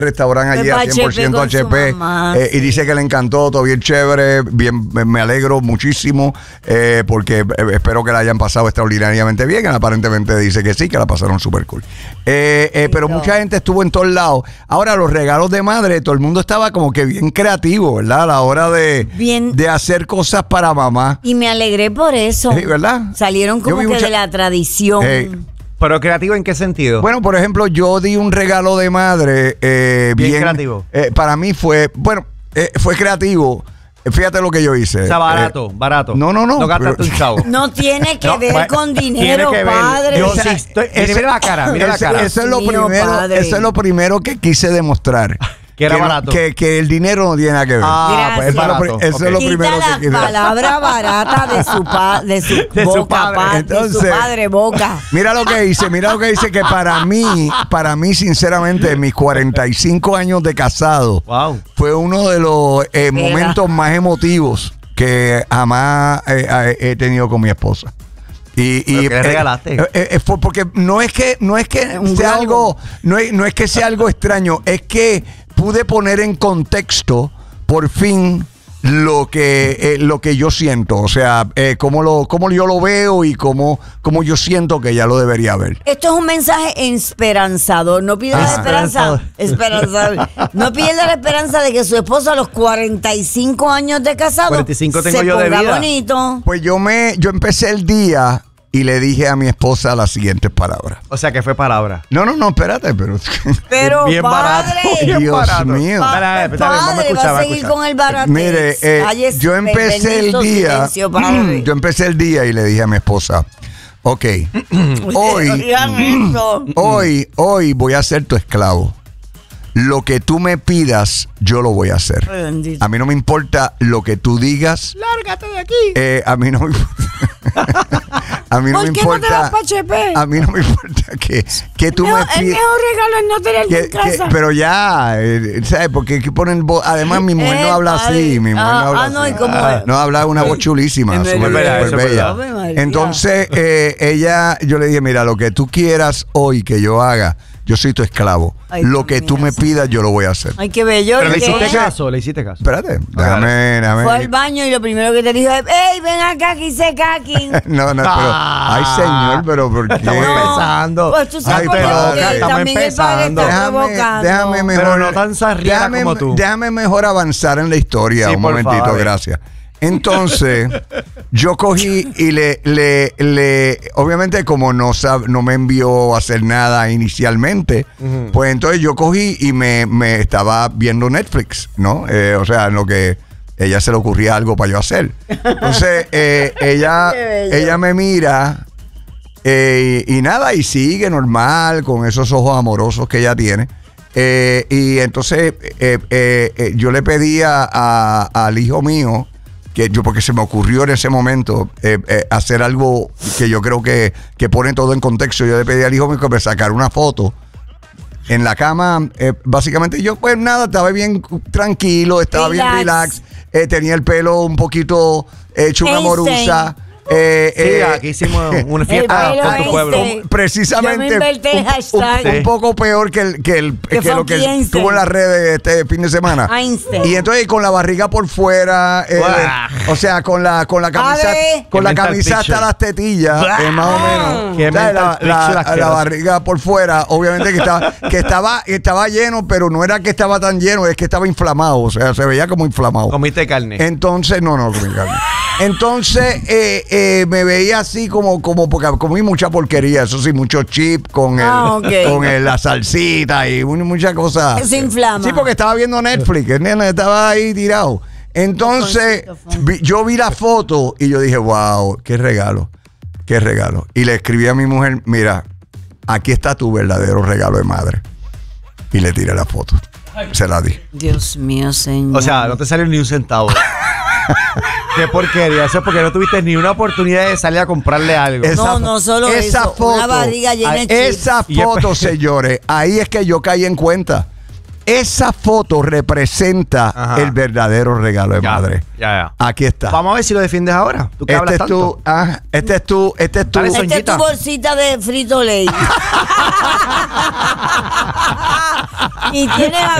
restaurante allí a 100% HP y dice que le encantó, todo bien chévere, bien, me alegro muchísimo porque espero que la hayan pasado extraordinariamente bien. Aparentemente dice que sí, que la pasaron súper cool. Pero mucha gente estuvo en todos lados. Ahora, los regalos de madre, todo el mundo estaba como que bien creativo, ¿verdad? A la hora de hacer cosas para mamá. Y me alegré por eso. Sí, ¿verdad? Salieron como que de la tradición. ¿Pero creativo en qué sentido? Bueno, por ejemplo, yo di un regalo de madre bien creativo. Para mí fue creativo. Fíjate lo que yo hice. O sea, barato. No. No gastaste un chavo. No tiene que ver con dinero, tiene que ver. padre. Yo sí estoy. Mira la cara. Eso es lo primero que quise demostrar. Que era barato. Que el dinero no tiene nada que ver. Pues es barato. Eso es lo primero que quise. La palabra barata de su padre boca. Mira lo que hice que para mí sinceramente, mis 45 años de casado, fue uno de los momentos más emotivos que jamás he tenido con mi esposa. ¿Qué le regalaste? Fue porque no es que sea algo, no es que sea algo extraño, es que pude poner en contexto por fin lo que yo siento, o sea, cómo yo lo veo y cómo yo siento que ella lo debería ver. Esto es un mensaje esperanzador. No pierda la esperanza. Esperanzador. No pierda la esperanza de que su esposo a los 45 años de casado 45 tengo se yo de ponga vida. Bonito. Pues yo empecé el día y le dije a mi esposa las siguientes palabras. O sea, que fue palabra. No, espérate, pero bien padre. Barato. Dios barato. mío. Padre, va a seguir con el barato. Mire, yo empecé el día y le dije a mi esposa, ok, hoy voy a ser tu esclavo. Lo que tú me pidas, yo lo voy a hacer. A mí no me importa lo que tú digas. Lárgate de aquí. A mí no me a mí no me importa. A mí no me importa que tú me pidas. El mejor regalo es no tenerte en casa. Pero ya, ¿sabes? Porque ponen voz. Además, mi mujer no habla así. Mi mujer no habla así. ¿Y cómo es? No, habla una voz chulísima. Súper bella. Entonces, yo le dije, mira, lo que tú quieras hoy que yo haga, yo soy tu esclavo. Ay, lo que tú me pidas, yo lo voy a hacer. Ay, qué bello. Pero le hiciste caso. Espérate, déjame. Fue al baño y lo primero que te dijo es, ¡ey, ven acá, aquí se caqui! No, pero, ay, señor, pero ¿por qué? Estamos empezando. Pues tú sabes estamos también empezando. El padre está provocando. Déjame mejor. Pero no tan zarriera como tú. Déjame mejor avanzar en la historia. Sí, un momentito, favor. gracias. Entonces, yo cogí y obviamente como no me envió a hacer nada inicialmente, pues entonces yo cogí y me estaba viendo Netflix, ¿no? O sea, en lo que ella se le ocurría algo para yo hacer. Entonces, ella me mira y nada, y sigue normal con esos ojos amorosos que ella tiene. Y entonces yo le pedí al hijo mío, porque se me ocurrió en ese momento hacer algo que yo creo que pone todo en contexto. Yo le pedí al hijo mío que me sacara una foto en la cama. Básicamente yo pues nada, estaba bien tranquilo, estaba bien relax, tenía el pelo un poquito hecho una morusa. Sí, aquí hicimos una fiesta con tu pueblo. Precisamente un poco peor que lo que estuvo en las redes este fin de semana. Einstein. Y entonces con la barriga por fuera, o sea, con la camisa, hasta las tetillas, más o menos. La barriga por fuera, obviamente que estaba lleno, pero no era que estaba tan lleno, es que estaba inflamado, o sea, se veía como inflamado. ¿Comiste carne? Entonces, no comí carne. Entonces, me veía así porque comí mucha porquería, eso sí, mucho chip con la salsita y muchas cosas. Se inflama. Sí, porque estaba viendo Netflix, el nene estaba ahí tirado. Entonces, yo vi la foto y yo dije, wow, qué regalo. Y le escribí a mi mujer, mira, aquí está tu verdadero regalo de madre. Y le tiré la foto. Se la di. Dios mío, señor. O sea, no te salió ni un centavo. Qué porquería. Eso es porque no tuviste ni una oportunidad de salir a comprarle algo. No solo esa eso. Foto, una barriga llena de chips. Esa foto, señores, ahí es que yo caí en cuenta. esa foto representa Ajá. el verdadero regalo de madre. Ya. Aquí está. Vamos a ver si lo defiendes ahora. Tú que hablas tanto. Este es tu. Dale, Esta es Soñita. tu bolsita de Frito Lay. Y tienes